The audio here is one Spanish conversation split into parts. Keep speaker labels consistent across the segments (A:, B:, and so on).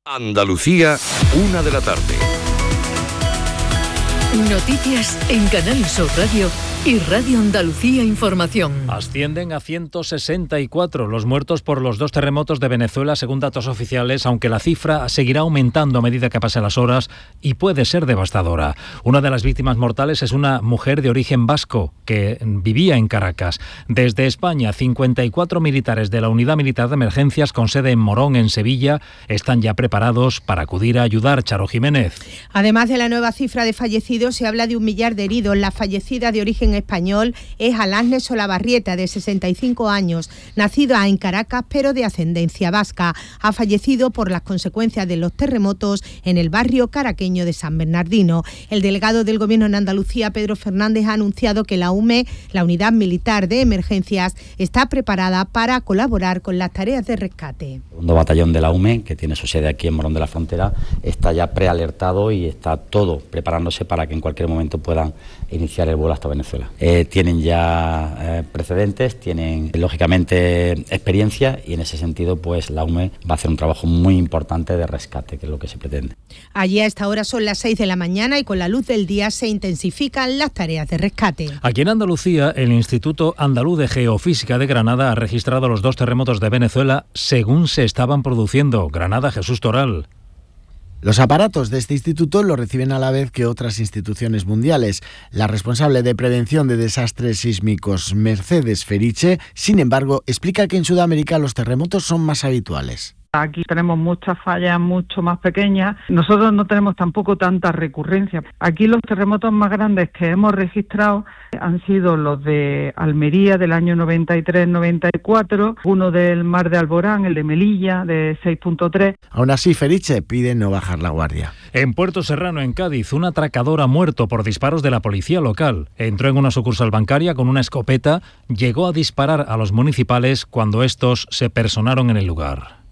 A: Andalucía, 1 de la tarde.
B: Noticias en Canal Sur Radio y Radio Andalucía Información.
C: Ascienden a 164 los muertos por los 2 terremotos de Venezuela, según datos oficiales, aunque la cifra seguirá aumentando a medida que pasen las horas y puede ser devastadora. Una de las víctimas mortales es una mujer de origen vasco que vivía en Caracas. Desde España, 54 militares de la Unidad Militar de Emergencias con sede en Morón, en Sevilla, están ya preparados para acudir a ayudar. Charo Jiménez.
D: Además de la nueva cifra de fallecidos, se habla de 1 millar de heridos. La fallecida de origen español es Alasne Solabarrieta, de 65 años, nacida en Caracas pero de ascendencia vasca. Ha fallecido por las consecuencias de los terremotos en el barrio caraqueño de San Bernardino. El delegado del Gobierno en Andalucía, Pedro Fernández, ha anunciado que la UME, la Unidad Militar de Emergencias, está preparada para colaborar con las tareas de rescate.
E: El segundo batallón de la UME, que tiene su sede aquí en Morón de la Frontera, está ya prealertado y está todo preparándose para que en cualquier momento puedan iniciar el vuelo hasta Venezuela. Tienen ya precedentes, tienen lógicamente experiencia y en ese sentido pues la UME va a hacer un trabajo muy importante de rescate, que es lo que se pretende.
D: Allí a esta hora son las 6 de la mañana y con la luz del día se intensifican las tareas de rescate.
C: Aquí en Andalucía, el Instituto Andaluz de Geofísica de Granada ha registrado los 2 terremotos de Venezuela según se estaban produciendo. Granada, Jesús Toral.
F: Los aparatos de este instituto lo reciben a la vez que otras instituciones mundiales. La responsable de prevención de desastres sísmicos, Mercedes Feriche, sin embargo, explica que en Sudamérica los terremotos son más habituales.
G: Aquí tenemos muchas fallas mucho más pequeñas. Nosotros no tenemos tampoco tanta recurrencia. Aquí los terremotos más grandes que hemos registrado han sido los de Almería del año 93-94, uno del Mar de Alborán, el de Melilla de 6.3.
F: Aún así, Feriche pide no bajar la guardia.
C: En Puerto Serrano, en Cádiz, un atracador ha muerto por disparos de la policía local. Entró en una sucursal bancaria con una escopeta, llegó a disparar a los municipales cuando estos se personaron en el lugar.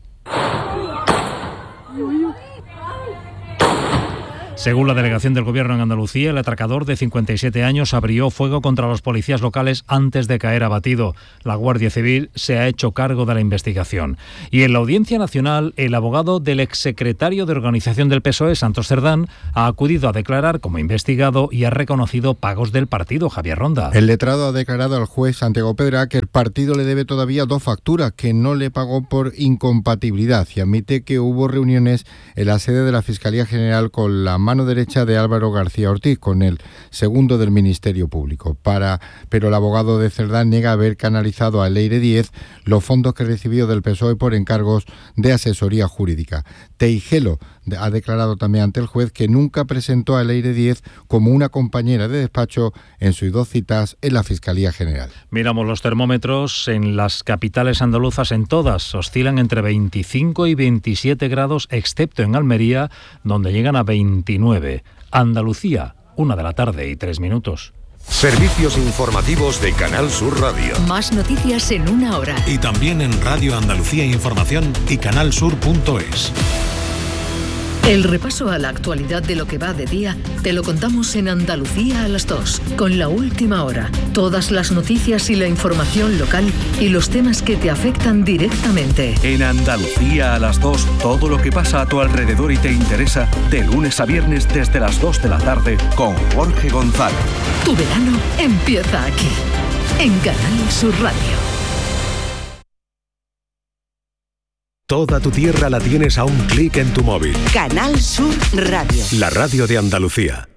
C: Según la delegación del Gobierno en Andalucía, el atracador de 57 años abrió fuego contra los policías locales antes de caer abatido. La Guardia Civil se ha hecho cargo de la investigación. Y en la Audiencia Nacional, el abogado del exsecretario de Organización del PSOE, Santos Cerdán, ha acudido a declarar como investigado y ha reconocido pagos del partido. Javier Ronda.
H: El letrado ha declarado al juez Santiago Pedra que el partido le debe todavía 2 facturas que no le pagó por incompatibilidad y admite que hubo reuniones en la sede de la Fiscalía General con la mano derecha de Álvaro García Ortiz, con el segundo del Ministerio Público. Pero el abogado de Cerdán niega haber canalizado a Leire Díez los fondos que recibió del PSOE por encargos de asesoría jurídica. Teijelo ha declarado también ante el juez que nunca presentó a Leire Díez como una compañera de despacho en sus 2 citas en la Fiscalía General.
C: Miramos los termómetros en las capitales andaluzas, en todas oscilan entre 25 y 27 grados, excepto en Almería, donde llegan a 29. Andalucía, 1 de la tarde y 3 minutos.
A: Servicios informativos de Canal Sur Radio.
B: Más noticias en 1 hora.
I: Y también en Radio Andalucía Información y canalsur.es.
B: El repaso a la actualidad de lo que va de día te lo contamos en Andalucía a las 2, con La Última Hora. Todas las noticias y la información local y los temas que te afectan directamente.
J: En Andalucía a las 2, todo lo que pasa a tu alrededor y te interesa, de lunes a viernes desde las 2 de la tarde con Jorge González.
B: Tu verano empieza aquí, en Canal Sur Radio.
A: Toda tu tierra la tienes a un clic en tu móvil.
K: Canal Sur Radio.
A: La radio de Andalucía.